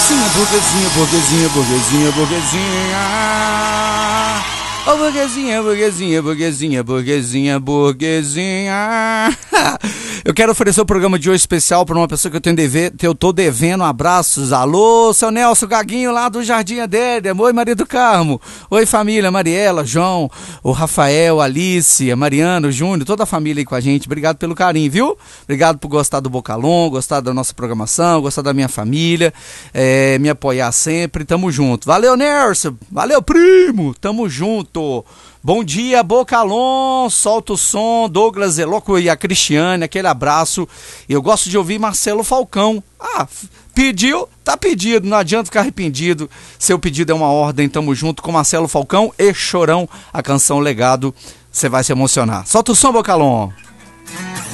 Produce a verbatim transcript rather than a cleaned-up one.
burguesinha, burguesinha, burguesinha, burguesinha, burguesinha. Ô oh, burguesinha, burguesinha, burguesinha, burguesinha, burguesinha. Eu quero oferecer o programa de hoje especial para uma pessoa que eu tenho dever, que eu tô devendo abraços. Alô, seu Nelson Gaguinho lá do Jardim Adélia. Oi, Maria do Carmo. Oi, família, Mariela, João, o Rafael, Alice, a Mariana, o Júnior, toda a família aí com a gente. Obrigado pelo carinho, viu? Obrigado por gostar do Bocalon, gostar da nossa programação, gostar da minha família, é, me apoiar sempre. Tamo junto. Valeu, Nelson. Valeu, primo. Tamo junto. Bom dia, Bocalon, solta o som, Douglas Zeloco e a Cristiane, aquele abraço. Eu gosto de ouvir Marcelo Falcão. Ah, pediu, tá pedido, não adianta ficar arrependido. Seu pedido é uma ordem, tamo junto com Marcelo Falcão e Chorão, a canção Legado, você vai se emocionar. Solta o som, Bocalon.